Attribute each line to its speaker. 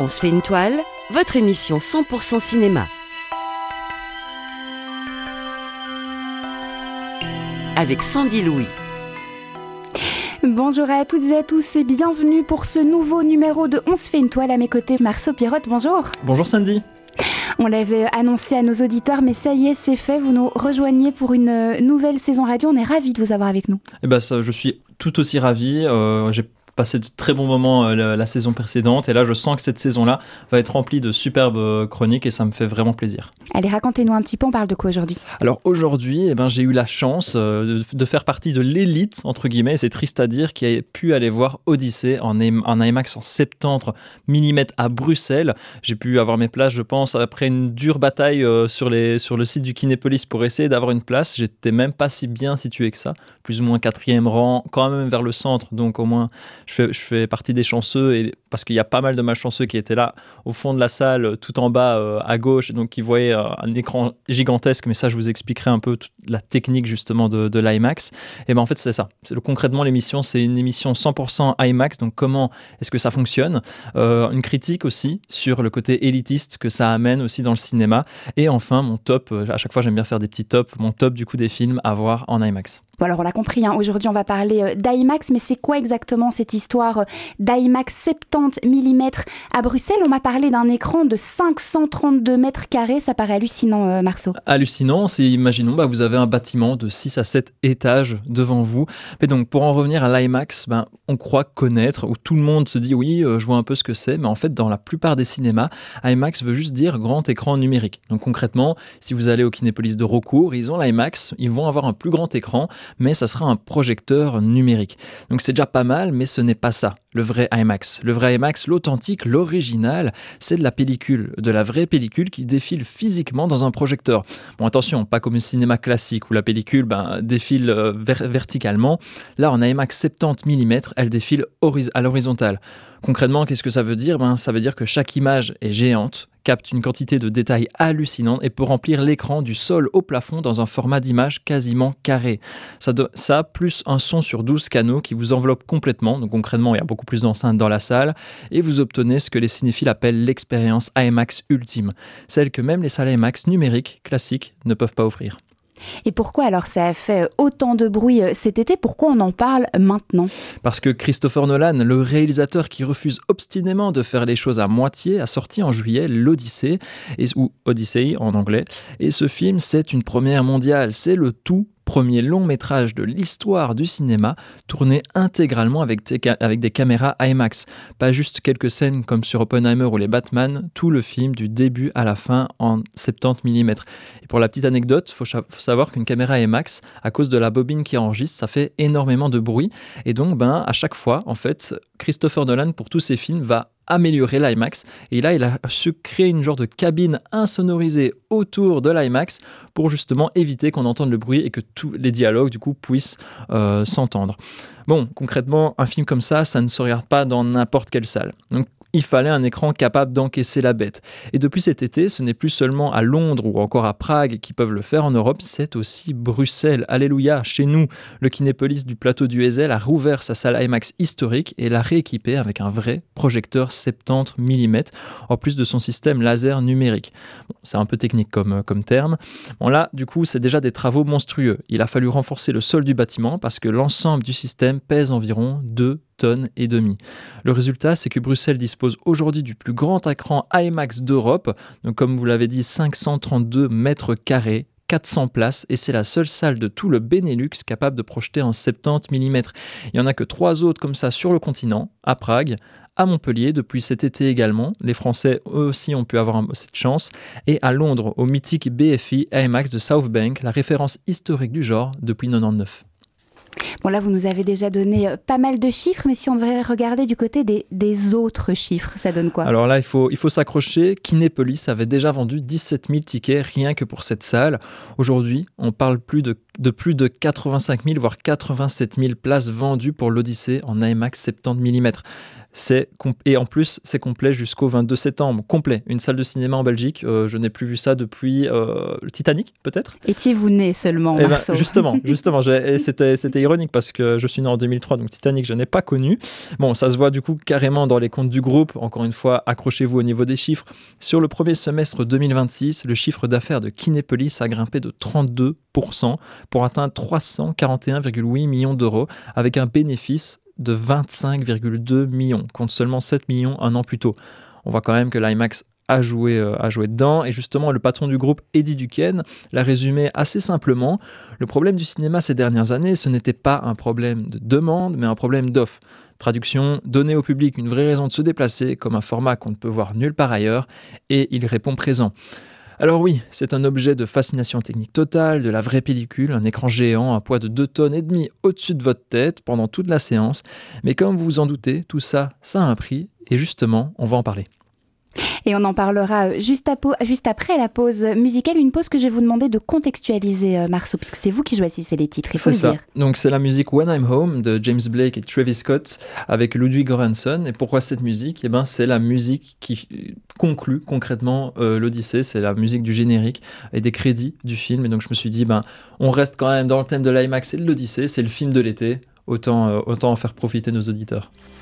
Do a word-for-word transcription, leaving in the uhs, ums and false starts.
Speaker 1: On se fait une toile, votre émission cent pour cent cinéma. Avec Sandy Louis.
Speaker 2: Bonjour à toutes et à tous et bienvenue pour ce nouveau numéro de On se fait une toile. À mes côtés, Marceau Pirotte, bonjour.
Speaker 3: Bonjour Sandy.
Speaker 2: On l'avait annoncé à nos auditeurs, mais ça y est, c'est fait. Vous nous rejoignez pour une nouvelle saison radio. On est ravis de vous avoir avec nous.
Speaker 3: Eh ben, ça, je suis tout aussi ravi. Euh, j'ai passé de très bons moments euh, la, la saison précédente et là, je sens que cette saison-là va être remplie de superbes euh, chroniques et ça me fait vraiment plaisir.
Speaker 2: Allez, racontez-nous un petit peu, on parle de quoi aujourd'hui ?
Speaker 3: Alors aujourd'hui, eh ben, j'ai eu la chance euh, de, de faire partie de l'élite, entre guillemets, c'est triste à dire, qui a pu aller voir Odyssée en, en IMAX en soixante-dix millimètres à Bruxelles. J'ai pu avoir mes places, je pense, après une dure bataille euh, sur, les, sur le site du Kinépolis pour essayer d'avoir une place. J'étais même pas si bien situé que ça, plus ou moins quatrième rang, quand même vers le centre, donc au moins je fais, je fais partie des chanceux, et, parce qu'il y a pas mal de malchanceux qui étaient là au fond de la salle, tout en bas euh, à gauche, donc qui voyaient euh, un écran gigantesque, mais ça je vous expliquerai un peu toute la technique justement de, de l'IMAX. Et ben en fait c'est ça, c'est, concrètement l'émission c'est une émission cent pour cent IMAX, donc comment est-ce que ça fonctionne, euh, une critique aussi sur le côté élitiste que ça amène aussi dans le cinéma, et enfin mon top, à chaque fois j'aime bien faire des petits tops, mon top du coup des films à voir en IMAX.
Speaker 2: Bon alors on l'a compris, hein, aujourd'hui on va parler d'IMAX, mais c'est quoi exactement cette histoire d'IMAX soixante-dix millimètres à Bruxelles ? On m'a parlé d'un écran de cinq cent trente-deux mètres carrés, ça paraît hallucinant euh, Marceau.
Speaker 3: Hallucinant, c'est, imaginons, bah, vous avez un bâtiment de six à sept étages devant vous, mais donc pour en revenir à l'IMAX, bah, on croit connaître, où tout le monde se dit oui, euh, je vois un peu ce que c'est, mais en fait dans la plupart des cinémas, IMAX veut juste dire grand écran numérique. Donc concrètement, si vous allez au Kinépolis de Rocourt, ils ont l'IMAX, ils vont avoir un plus grand écran, mais ça sera un projecteur numérique. Donc c'est déjà pas mal, mais ce n'est pas ça, le vrai IMAX. Le vrai IMAX, l'authentique, l'original, c'est de la pellicule, de la vraie pellicule qui défile physiquement dans un projecteur. Bon attention, pas comme un cinéma classique où la pellicule ben, défile euh, ver- verticalement. Là, en IMAX soixante-dix millimètres, elle défile horiz- à l'horizontale. Concrètement, qu'est-ce que ça veut dire ? Ben, ça veut dire que chaque image est géante, capte une quantité de détails hallucinante et peut remplir l'écran du sol au plafond dans un format d'image quasiment carré. Ça, do- ça, plus un son sur douze canaux qui vous enveloppe complètement. Donc concrètement, il y a beaucoup plus d'enceintes dans la salle et vous obtenez ce que les cinéphiles appellent l'expérience IMAX ultime, celle que même les salles IMAX numériques classiques ne peuvent pas offrir.
Speaker 2: Et pourquoi alors ça a fait autant de bruit cet été ? Pourquoi on en parle maintenant ?
Speaker 3: Parce que Christopher Nolan, le réalisateur qui refuse obstinément de faire les choses à moitié, a sorti en juillet l'Odyssée, et, ou Odyssey en anglais. Et ce film, c'est une première mondiale. C'est le tout premier long métrage de l'histoire du cinéma tourné intégralement avec, te- avec des caméras IMAX. Pas juste quelques scènes comme sur Oppenheimer ou les Batman, tout le film du début à la fin en soixante-dix millimètres. Et pour la petite anecdote, il faut, cha- faut savoir qu'une caméra IMAX, à cause de la bobine qui enregistre, ça fait énormément de bruit. Et donc, ben, à chaque fois, en fait, Christopher Nolan, pour tous ses films, va améliorer l'IMAX. Et là, il a su créer une genre de cabine insonorisée autour de l'IMAX pour justement éviter qu'on entende le bruit et que tous les dialogues, du coup, puissent euh, s'entendre. Bon, concrètement, un film comme ça, ça ne se regarde pas dans n'importe quelle salle. Donc, il fallait un écran capable d'encaisser la bête. Et depuis cet été, ce n'est plus seulement à Londres ou encore à Prague qui peuvent le faire en Europe, c'est aussi Bruxelles. Alléluia, chez nous, le Kinépolis du plateau du Heysel a rouvert sa salle IMAX historique et l'a rééquipée avec un vrai projecteur soixante-dix millimètres, en plus de son système laser numérique. Bon, c'est un peu technique comme, comme terme. Bon là, du coup, c'est déjà des travaux monstrueux. Il a fallu renforcer le sol du bâtiment parce que l'ensemble du système pèse environ deux tonnes et demie. Le résultat, c'est que Bruxelles dispose aujourd'hui du plus grand écran IMAX d'Europe, donc comme vous l'avez dit, cinq cent trente-deux mètres carrés, quatre cents places, et c'est la seule salle de tout le Benelux capable de projeter en soixante-dix millimètres. Il n'y en a que trois autres comme ça sur le continent, à Prague, à Montpellier depuis cet été également. Les Français eux aussi ont pu avoir un, cette chance. Et à Londres, au mythique B F I IMAX de South Bank, la référence historique du genre depuis quatre-vingt-dix-neuf.
Speaker 2: Bon là, vous nous avez déjà donné pas mal de chiffres, mais si on devait regarder du côté des, des autres chiffres, ça donne quoi ?
Speaker 3: Alors là, il faut, il faut s'accrocher. Kinépolis avait déjà vendu dix-sept mille tickets rien que pour cette salle. Aujourd'hui, on parle plus de, de plus de quatre-vingt-cinq mille, voire quatre-vingt-sept mille places vendues pour l'Odyssée en IMAX soixante-dix millimètres. C'est comp- et en plus, c'est complet jusqu'au vingt-deux septembre. Complet. Une salle de cinéma en Belgique. Euh, je n'ai plus vu ça depuis euh, le Titanic, peut-être.
Speaker 2: Étiez-vous né seulement,
Speaker 3: Eh ben,
Speaker 2: Marceau?
Speaker 3: justement, justement j'ai- et c'était, c'était ironique parce que je suis né en deux mille trois, donc Titanic, je n'ai pas connu. Bon, ça se voit du coup carrément dans les comptes du groupe. Encore une fois, accrochez-vous au niveau des chiffres. Sur le premier semestre deux mille vingt-six, le chiffre d'affaires de Kinépolis a grimpé de trente-deux pour cent pour atteindre trois cent quarante et un virgule huit millions d'euros avec un bénéfice de vingt-cinq virgule deux millions, contre seulement sept millions un an plus tôt. On voit quand même que l'IMAX a joué, euh, a joué dedans, et justement le patron du groupe, Eddie Duquesne, l'a résumé assez simplement. Le problème du cinéma ces dernières années, ce n'était pas un problème de demande, mais un problème d'offre. Traduction, donner au public une vraie raison de se déplacer, comme un format qu'on ne peut voir nulle part ailleurs, et il répond présent. Alors oui, c'est un objet de fascination technique totale, de la vraie pellicule, un écran géant à poids de deux tonnes et demi au-dessus de votre tête pendant toute la séance. Mais comme vous vous en doutez, tout ça, ça a un prix, et justement, on va en parler.
Speaker 2: Et on en parlera juste, à po- juste après la pause musicale, une pause que je vais vous demander de contextualiser, euh, Marceau, parce que c'est vous qui choisissez les titres, il faut
Speaker 3: C'est
Speaker 2: le
Speaker 3: ça.
Speaker 2: dire.
Speaker 3: Donc c'est la musique When I'm Home de James Blake et Travis Scott avec Ludwig Göransson. Et pourquoi cette musique ? Eh ben, c'est la musique qui conclut concrètement euh, l'Odyssée, c'est la musique du générique et des crédits du film. Et donc je me suis dit, ben, on reste quand même dans le thème de l'IMAX et de l'Odyssée, c'est le film de l'été, autant, euh, autant en faire profiter nos auditeurs.